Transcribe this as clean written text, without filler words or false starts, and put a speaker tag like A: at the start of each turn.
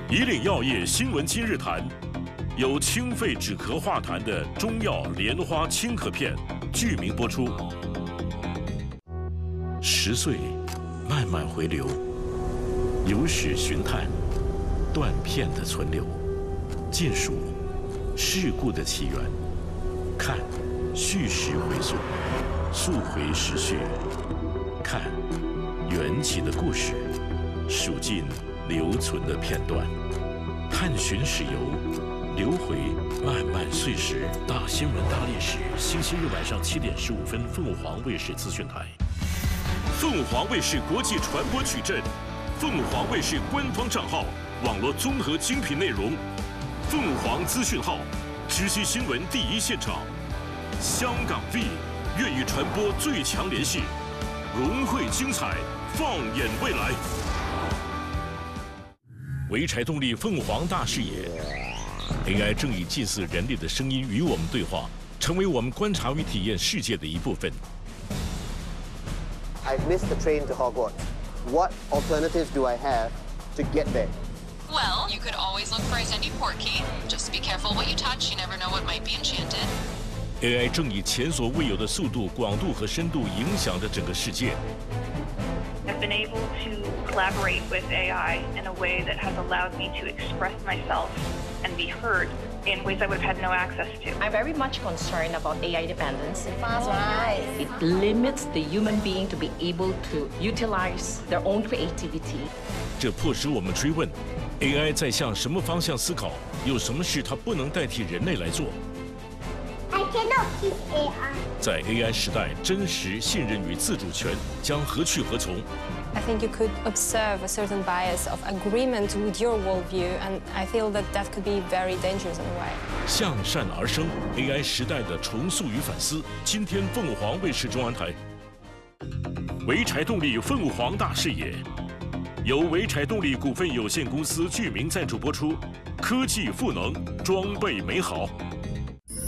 A: 以岭药业新闻今日谈，由清肺止咳化痰的中药莲花清咳片剧名播出。10岁，慢慢回流，有史寻探，断片的存留，见数事故的起源，看叙事回溯，溯回时序，看缘起的故事，数尽留存的片段，探寻史游，流回漫漫岁时。大新闻大历史，星期日晚上7点15分，凤凰卫视资讯台。凤凰卫视国际传播矩阵，凤凰卫视官方账号，网络综合精品内容，凤凰资讯号，直击新闻第一现场。香港 V 愿意传播最强联系，融汇精彩，放眼未来。潍柴动力凤凰大视野 ，AI 正以近似人类的声音与我们对话，成为我们观察与体验世界的一部分。
B: I've missed the train to Hogwarts. What alternatives do I have to get there?
C: Well, you could always look for a Sandy Portkey. Just be careful what you touch. You never know what might be enchanted.
A: AI 正以前所未有的速度、广度和深度影响着整个世界。
D: I've been able to collaborate with AI in a way that has allowed me to express myself and be heard in ways I would have had no access to.
E: I'm very much concerned about AI dependence. It limits the human being to be able to utilize their own creativity.
A: 这迫使我们追问 ：AI 在向什么方向思考？有什么事它不能代替人类来做？
F: I cannot kiss AI.
A: 在 AI 时代，真实、信任与自主权将何去何从？
G: I think you could observe a certain bias of agreement with your worldview, and I feel that that could be very dangerous in a way.
A: 向善而生 ，AI 时代的重塑与反思。今天凤凰卫视中央台，潍柴动力凤凰大视野，由潍柴动力股份有限公司剧名赞助播出，科技赋能，装备美好。